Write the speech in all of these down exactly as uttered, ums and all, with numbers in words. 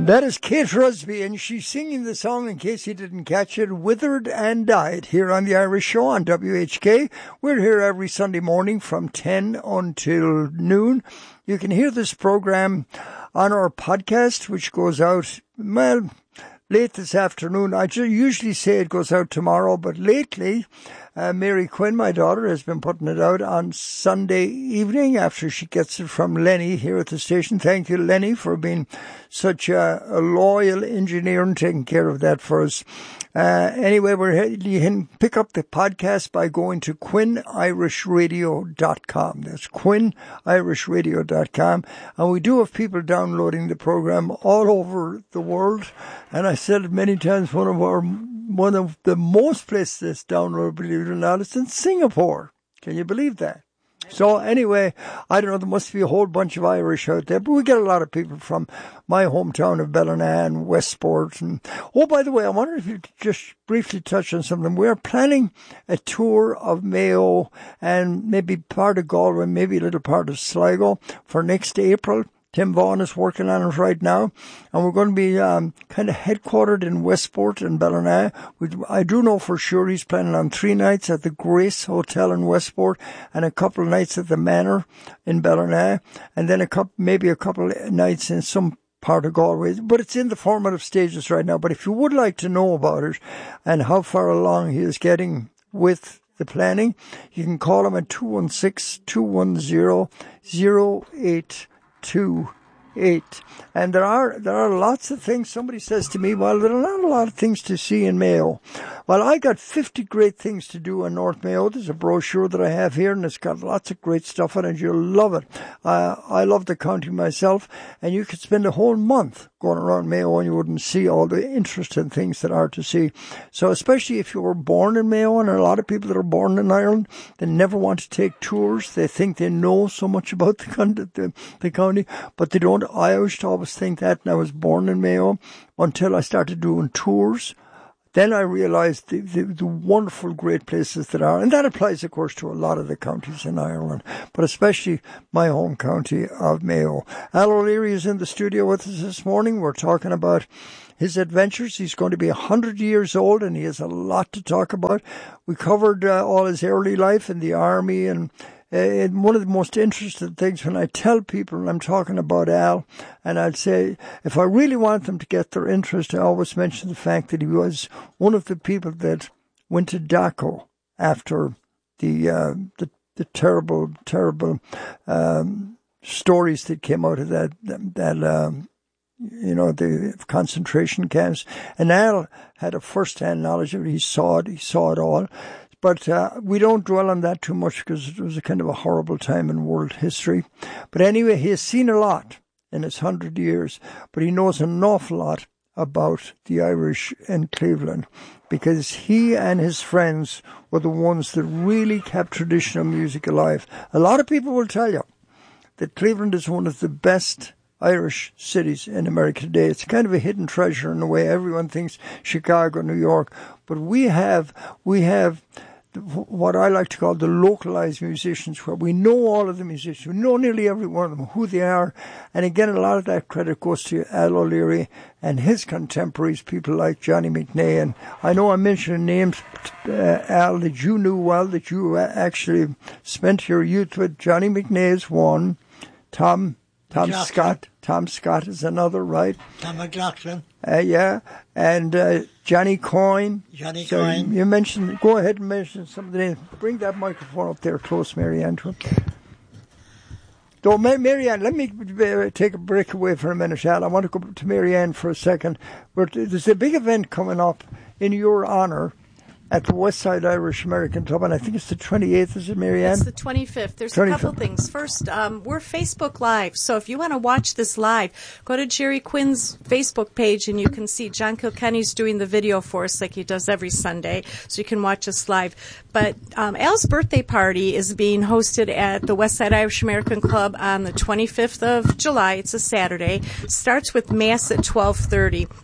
That is Kate Rusby, and she's singing the song, in case you didn't catch it, Withered and Died, here on The Irish Show on W H K. We're here every Sunday morning from ten until noon. You can hear this program on our podcast, which goes out, well, late this afternoon. I usually say it goes out tomorrow, but lately, uh, Mary Quinn, my daughter, has been putting it out on Sunday evening after she gets it from Lenny here at the station. Thank you, Lenny, for being such a, a loyal engineer and taking care of that for us. Uh, anyway, we're, you can pick up the podcast by going to quinn irish radio dot com. That's quinn irish radio dot com. And we do have people downloading the program all over the world. And I said it many times, one of our, one of the most places that's downloaded, believe it or not, is in Singapore. Can you believe that? So anyway, I don't know, there must be a whole bunch of Irish out there, but we get a lot of people from my hometown of Ballina and Westport. And oh, by the way, I wonder if you could just briefly touch on something. We're planning a tour of Mayo and maybe part of Galway, maybe a little part of Sligo for next April. Tim Vaughan is working on it right now, and we're going to be um, kind of headquartered in Westport and Ballina. I do know for sure he's planning on three nights at the Grace Hotel in Westport and a couple of nights at the Manor in Ballina, and then a couple, maybe a couple of nights in some part of Galway. But it's in the formative stages right now. But if you would like to know about it and how far along he is getting with the planning, you can call him at two one six, two one zero, zero eight two eight. And there are there are lots of things. Somebody says to me, well, there are not a lot of things to see in Mayo. Well, I got fifty great things to do in North Mayo. There's a brochure that I have here, and it's got lots of great stuff in it. You'll love it. Uh, I love the county myself, and you could spend a whole month going around Mayo and you wouldn't see all the interesting things that are to see. So especially if you were born in Mayo, and a lot of people that are born in Ireland, they never want to take tours. They think they know so much about the, the, the county, but they don't. I used to always think that, and I was born in Mayo until I started doing tours. Then I realized the, the, the wonderful, great places that are, and that applies, of course, to a lot of the counties in Ireland, but especially my home county of Mayo. Al O'Leary is in the studio with us this morning. We're talking about his adventures. He's going to be one hundred years old, and he has a lot to talk about. We covered uh, all his early life in the army, and Uh, one of the most interesting things when I tell people, and I'm talking about Al, and I'd say, if I really want them to get their interest, I always mention the fact that he was one of the people that went to Dachau after the uh, the, the terrible, terrible um, stories that came out of that, that, that um, you know, the concentration camps. And Al had a first-hand knowledge of it. He saw it. He saw it all. But uh, we don't dwell on that too much because it was a kind of a horrible time in world history. But anyway, he has seen a lot in his hundred years, but he knows an awful lot about the Irish in Cleveland because he and his friends were the ones that really kept traditional music alive. A lot of people will tell you that Cleveland is one of the best Irish cities in America today. It's kind of a hidden treasure in a way. Everyone thinks Chicago, New York, but we have, we have what I like to call the localized musicians, where we know all of the musicians, we know nearly every one of them, who they are. And again, a lot of that credit goes to Al O'Leary and his contemporaries, people like Johnny McNay. And I know I'm mentioning names, uh, Al, that you knew well, that you actually spent your youth with. Johnny McNay is one. Tom Tom McLaughlin. Scott. Tom Scott is another, right? Tom McLaughlin. Uh, yeah. And uh, Johnny Coyne. Johnny so Coyne. You mentioned, go ahead and mention some of the names. Bring that microphone up there close, Marianne, to him. So, Marianne, let me uh, take a break away for a minute, Al. I want to go to Marianne for a second. We're, there's a big event coming up in your honour at the Westside Irish American Club, and I think it's the twenty-eighth, is it, Marianne? It's the twenty-fifth. There's twenty-fifth. A couple things. First, um, we're Facebook Live, so if you want to watch this live, go to Jerry Quinn's Facebook page, and you can see John Kilkenny's doing the video for us like he does every Sunday, so you can watch us live. But um, Al's birthday party is being hosted at the Westside Irish American Club on the twenty-fifth of July. It's a Saturday. Starts with Mass at twelve thirty.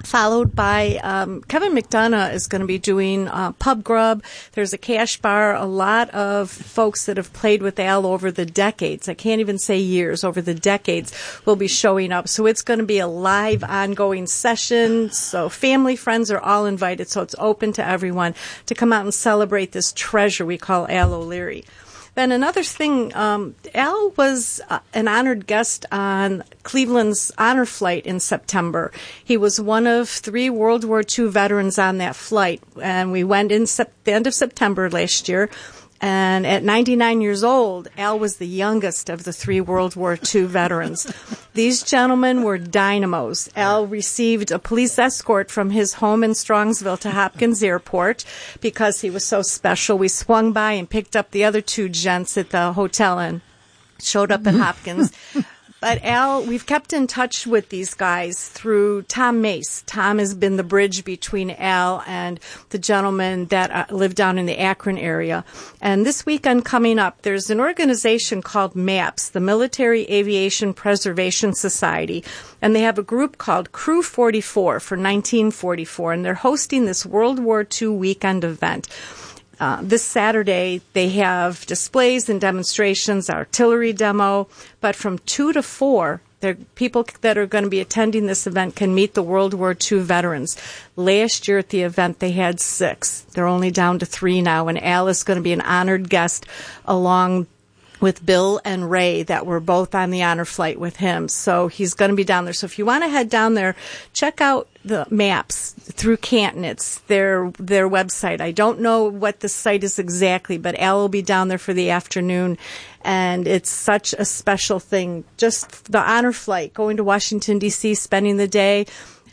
followed by um, Kevin McDonough is going to be doing uh, Pub Grub. There's a cash bar. A lot of folks that have played with Al over the decades, I can't even say years, over the decades, will be showing up. So it's going to be a live, ongoing session. So family, friends are all invited. So it's open to everyone to come out and celebrate this treasure we call Al O'Leary. Then another thing, um, Al was uh, an honored guest on Cleveland's honor flight in September. He was one of three World War Two veterans on that flight, and we went in sep- the end of September last year. And at ninety-nine years old, Al was the youngest of the three World War Two veterans. These gentlemen were dynamos. Al received a police escort from his home in Strongsville to Hopkins Airport because he was so special. We swung by and picked up the other two gents at the hotel and showed up at Hopkins. But Al, we've kept in touch with these guys through Tom Mace. Tom has been the bridge between Al and the gentleman that uh, live down in the Akron area. And this weekend coming up, there's an organization called MAPS, the Military Aviation Preservation Society. And they have a group called Crew forty-four for nineteen forty-four. And they're hosting this World War Two weekend event. Uh, this Saturday, they have displays and demonstrations, artillery demo, but from two to four, there, people that are going to be attending this event can meet the World War Two veterans. Last year at the event, they had six. They're only down to three now, and Al is going to be an honored guest along with Bill and Ray that were both on the honor flight with him. So he's going to be down there. So if you want to head down there, check out the maps through Canton. It's their their website. I don't know what the site is exactly, but Al will be down there for the afternoon. And it's such a special thing. Just the honor flight, going to Washington, D C, spending the day.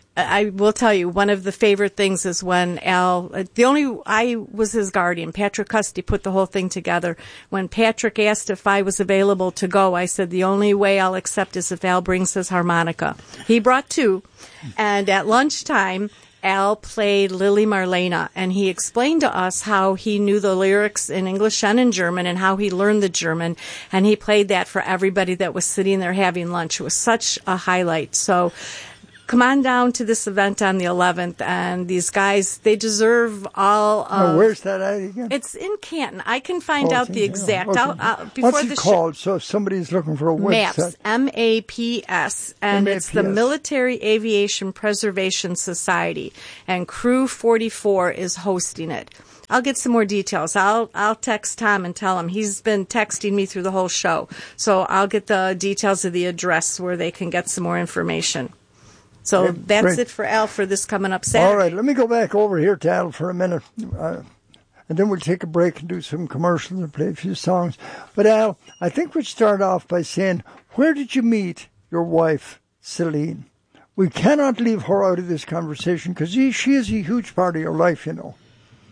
I will tell you, one of the favorite things is when Al, the only, I was his guardian. Patrick Custy put the whole thing together. When Patrick asked if I was available to go, I said the only way I'll accept is if Al brings his harmonica. He brought two. And at lunchtime, Al played Lily Marlena, and he explained to us how he knew the lyrics in English and in German and how he learned the German. And he played that for everybody that was sitting there having lunch. It was such a highlight. So, come on down to this event on the eleventh, and these guys, they deserve all of... Oh, where's that at again? It's in Canton. I can find oh, out the exact... Okay. I'll, I'll, before What's it the called? Sh- so if somebody's looking for a website... MAPS, M A P S, and M A P S. It's the Military Aviation Preservation Society, and Crew forty-four is hosting it. I'll get some more details. I'll I'll text Tom and tell him. He's been texting me through the whole show, so I'll get the details of the address where they can get some more information. So Okay, that's great. it for Al for this coming up Saturday. All right, let me go back over here to Al for a minute. Uh, and then we'll take a break and do some commercials and play a few songs. But Al, I think we'd start off by saying, where did you meet your wife, Celine? We cannot leave her out of this conversation because she is a huge part of your life, you know.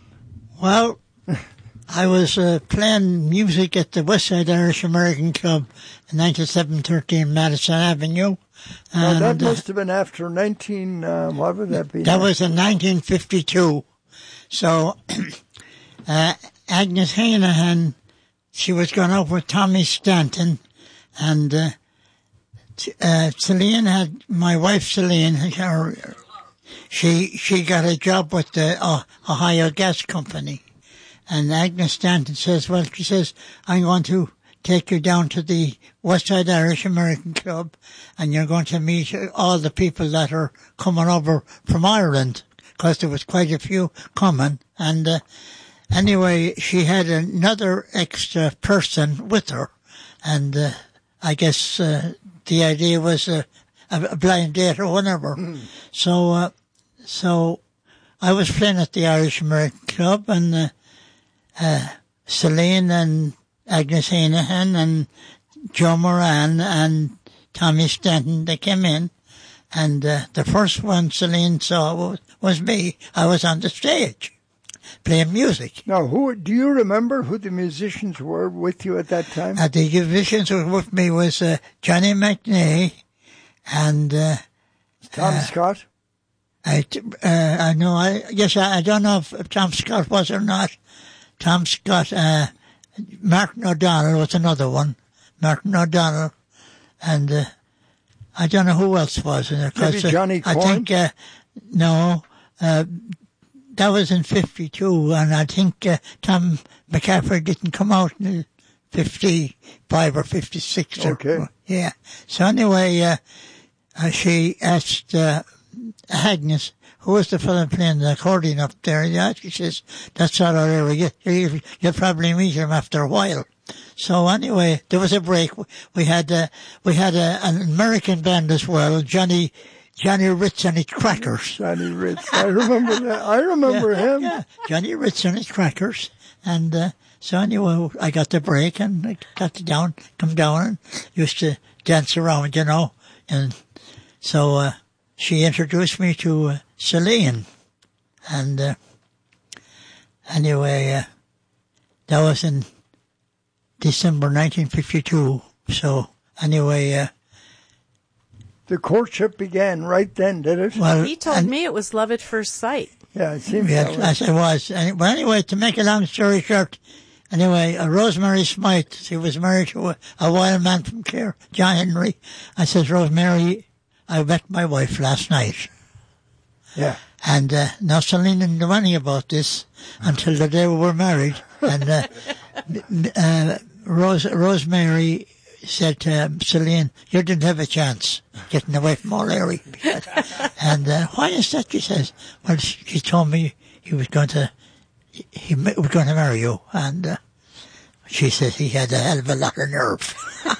Well, I was uh, playing music at the Westside Irish American Club in ninety-seven thirteen Madison Avenue. Now, And, that uh, must have been after nineteen, uh, what would that be? That was in nineteen fifty-two. So, uh, Agnes Hanahan, she was going out with Tommy Stanton, and uh, uh, Celine had, my wife Celine, her, she she got a job with the uh, Ohio Gas Company. And Agnes Stanton says, well, she says, I'm going to take you down to the Westside Irish American Club, and you're going to meet all the people that are coming over from Ireland, because there was quite a few coming. And uh, anyway, she had another extra person with her, and uh, I guess uh, the idea was uh, a blind date or whatever. Mm. So, uh, so I was playing at the Irish American Club, and uh, uh, Celine and Agnes Hanahan and Joe Moran and Tommy Stanton, they came in, and uh, the first one Celine saw was, was me. I was on the stage playing music. Now, who do you remember who the musicians were with you at that time? Uh, the musicians who were with me was uh, Johnny McNay and uh, Tom uh, Scott. I, uh, I know. I yes, I, I don't know if, if Tom Scott was or not. Tom Scott. Uh, Martin O'Donnell was another one. Martin O'Donnell, and uh, I don't know who else was in there. 'Cause, Maybe Johnny uh, I Coyne? think, uh, no, uh, that was in fifty-two, and I think uh, Tom McCaffrey didn't come out in fifty-five or fifty-six. Or, Okay. Yeah. So anyway, uh, uh, she asked uh, Agnes, who was the fellow playing the accordion up there? Yeah, she says, that's all right, Larry. You, you'll probably meet him after a while. So anyway, there was a break. We had uh, we had a, an American band as well, Johnny Johnny Ritz and his Crackers. Johnny Ritz. I remember that. I remember yeah, him. Yeah, Johnny Ritz and his Crackers. And uh, so anyway, I got the break and I got to down, come down and used to dance around, you know. And so uh, she introduced me to uh, Celine. And uh, anyway, uh, that was in December nineteen fifty-two. So anyway, uh, The courtship began right then, did it? well, He told and- me it was love at first sight. Yeah, it seems yeah, that way. as it was. Any- But anyway, to make a long story short, anyway, uh, Rosemary Smythe, she was married to a, a wild man from Clare, John Henry. I says, Rosemary, I met my wife last night. Yeah. And uh, now Celine didn't know anything about this until the day we were married. And uh, uh, Rose, Rosemary said to um, Celine, you didn't have a chance getting away from O'Leary. And uh, why is that, she says. Well, she, she told me he was going to, he, he was going to marry you. And uh, she said he had a hell of a lot of nerve.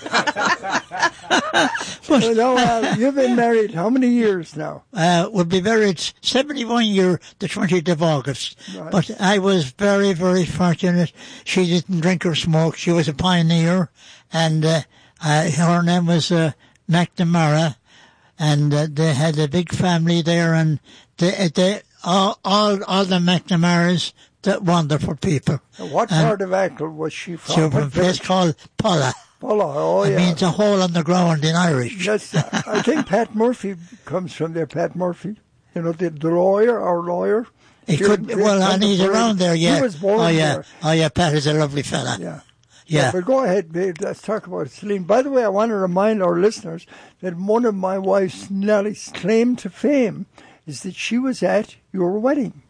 Well, no, uh, you've been married how many years now? Uh, we'll be married seventy-one year, the twentieth of August. Right. But I was very, very fortunate. She didn't drink or smoke. She was a pioneer. And uh, uh, her name was uh, McNamara. And uh, they had a big family there. And they, they all, all, all the McNamaras, the wonderful people. What And part of Ackle was she from? she was from a What place village? called Pulla. Pulla, oh It yeah. means a hole on the ground in Irish. Yes, I think Pat Murphy comes from there. Pat Murphy, you know, the, the lawyer, our lawyer. He Here- could, here well, in and he's Contemporary. around there, yeah. He was born oh, yeah. there. Oh, yeah, Pat is a lovely fella. Yeah. Yeah. But go ahead, babe. Let's talk about Celine. By the way, I want to remind our listeners that one of my wife's Nelly's claim to fame is that she was at your wedding.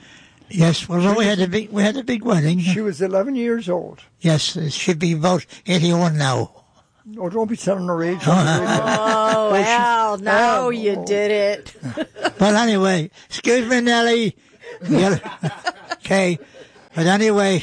Yes, well, we had a big, we had a big wedding. She was eleven years old. Yes, she'd be about eighty-one now. Oh, don't be telling her age. Oh, she's- Al, now Al, you oh. did it. But anyway, excuse me, Nelly. Yeah. Okay. But anyway,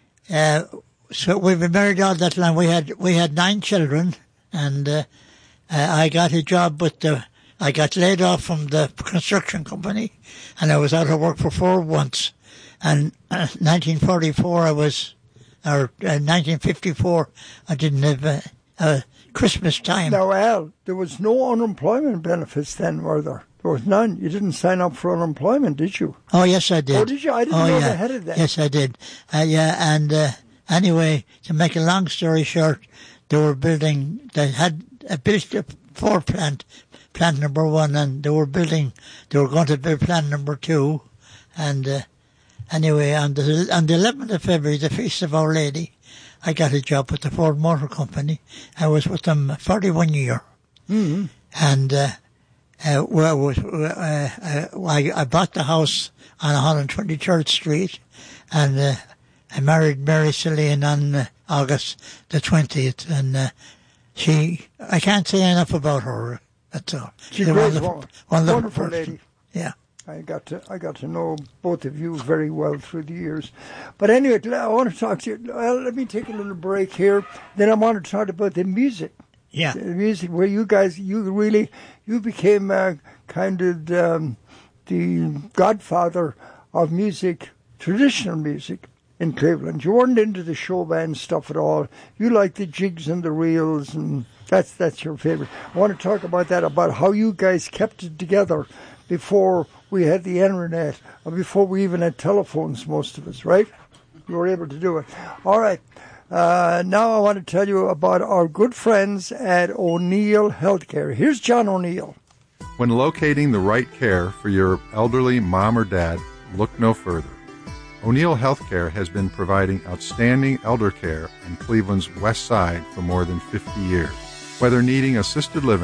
uh, so we've been married all that long. We had, we had nine children, and, uh, uh, I got a job with the, I got laid off from the construction company, and I was out of work for four months. And uh, nineteen forty-four, I was, or uh, nineteen fifty-four, I didn't have uh, uh, Christmas time. Now, Al, there was no unemployment benefits then, were there? There was none. You didn't sign up for unemployment, did you? Oh, yes, I did. Oh, did you? I didn't oh, know yeah. they had it then. Yes, I did. Uh, yeah, and uh, anyway, to make a long story short, they were building, they had a built a four plant, plant number one, and they were building, they were going to build plant number two. And uh, anyway, on the, on the eleventh of February, the Feast of Our Lady, I got a job with the Ford Motor Company. I was with them forty-one years. Mm-hmm. And uh, uh, well, was, uh, uh, I, I bought the house on one hundred twenty-third Street, and uh, I married Mary Celine on uh, August the twentieth. And uh, she, I can't say enough about her. That's all. She's a a great wonderful, woman. wonderful, Wonderful person. lady. Yeah. I got to I got to know both of you very well through the years. But anyway, I want to talk to you. Well, let me take a little break here. Then I want to talk about the music. Yeah. The music where you guys, you really, you became uh, kind of um, the godfather of music, traditional music in Cleveland. You weren't into the show band stuff at all. You liked the jigs and the reels, and that's that's your favorite. I want to talk about that, about how you guys kept it together before we had the internet, or before we even had telephones, most of us, right? You were able to do it. All right. Uh, now I want to tell you about our good friends at O'Neill Healthcare. Here's John O'Neill. When locating the right care for your elderly mom or dad, look no further. O'Neill Healthcare has been providing outstanding elder care on Cleveland's west side for more than fifty years. Whether needing assisted living,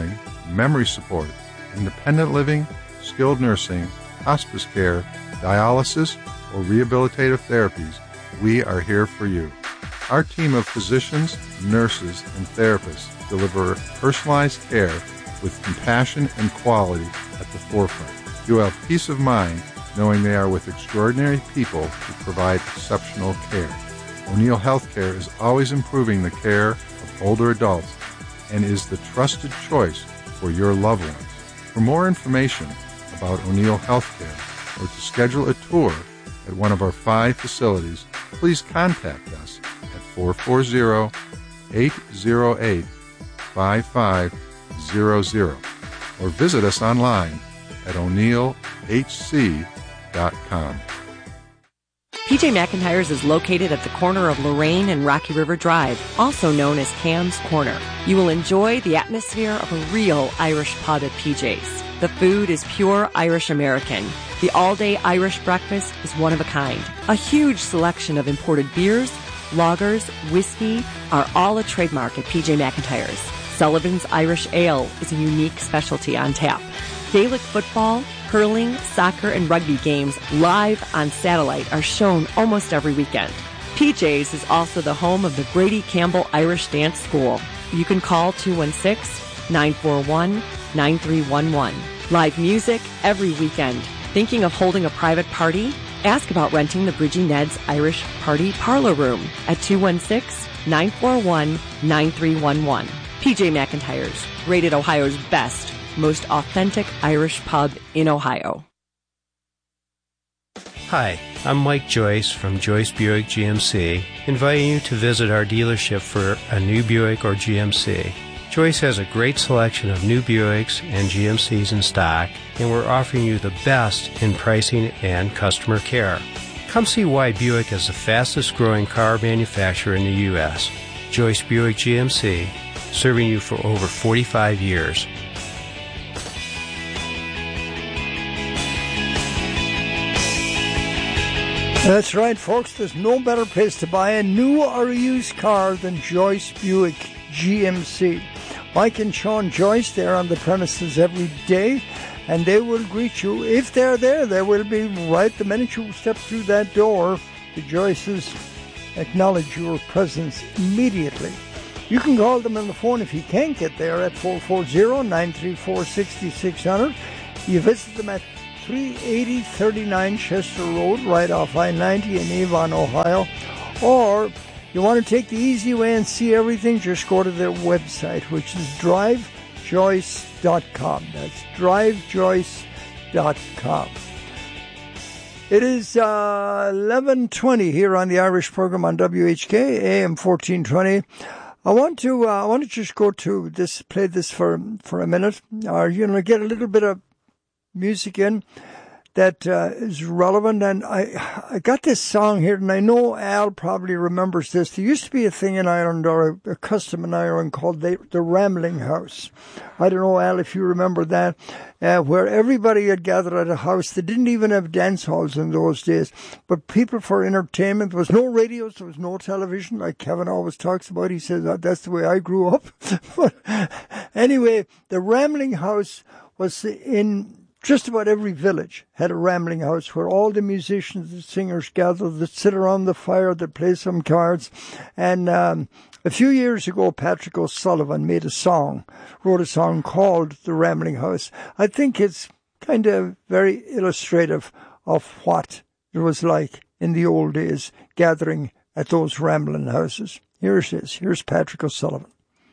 memory support, independent living, skilled nursing, hospice care, dialysis, or rehabilitative therapies, we are here for you. Our team of physicians, nurses, and therapists deliver personalized care with compassion and quality at the forefront. You have peace of mind knowing they are with extraordinary people who provide exceptional care. O'Neill Healthcare is always improving the care of older adults and is the trusted choice for your loved ones. For more information about O'Neill Healthcare or to schedule a tour at one of our five facilities, please contact us at four four zero, eight zero eight, five five zero zero or visit us online at o'neill h c dot com. P J McIntyre's is located at the corner of Lorraine and Rocky River Drive, also known as Cam's Corner. You will enjoy the atmosphere of a real Irish pub at P J's. The food is pure Irish American. The all-day Irish breakfast is one of a kind. A huge selection of imported beers, lagers, whiskey are all a trademark at P J McIntyre's. Sullivan's Irish Ale is a unique specialty on tap. Gaelic football, hurling, soccer, and rugby games live on satellite are shown almost every weekend. P J's is also the home of the Grady Campbell Irish Dance School. You can call two one six, nine four one, nine three one one. Live music every weekend. Thinking of holding a private party? Ask about renting the Bridgie Ned's Irish Party Parlor Room at two one six, nine four one, nine three one one. P J McIntyre's, rated Ohio's best, most authentic Irish pub in Ohio. Hi, I'm Mike Joyce from Joyce Buick G M C, inviting you to visit our dealership for a new Buick or G M C. Joyce has a great selection of new Buicks and G M Cs in stock, and we're offering you the best in pricing and customer care. Come see why Buick is the fastest growing car manufacturer in the U S Joyce Buick G M C, serving you for over forty-five years. That's right, folks. There's no better place to buy a new or a used car than Joyce Buick G M C. Mike and Sean Joyce, they're on the premises every day, and they will greet you. If they're there, they will be right the minute you step through that door. The Joyces acknowledge your presence immediately. You can call them on the phone if you can't get there at four four zero, nine three four, six six zero zero. You visit them at three eighty thirty-nine Chester Road, right off I ninety in Avon, Ohio. Or you want to take the easy way and see everything, just go to their website, which is drive joyce dot com. That's drive joyce dot com. It is uh, eleven twenty here on the Irish program on W H K, A M fourteen twenty. I want to uh, I want to just go to this, play this for for a minute, or you know, get a little bit of music in that uh, is relevant. And I I got this song here, and I know Al probably remembers this. There used to be a thing in Ireland, or a, a custom in Ireland, called the, the Rambling House. I don't know, Al, if you remember that, uh, where everybody had gathered at a house. They didn't even have dance halls in those days, but people for entertainment. There was no radios, there was no television, like Kevin always talks about. He says, that, that's the way I grew up. But anyway, the Rambling House was in just about every village had a rambling house where all the musicians and singers gathered, that sit around the fire, that play some cards. And um, a few years ago, Patrick O'Sullivan made a song, wrote a song called The Rambling House. I think it's kind of very illustrative of what it was like in the old days, gathering at those rambling houses. Here it is. Here's Patrick O'Sullivan.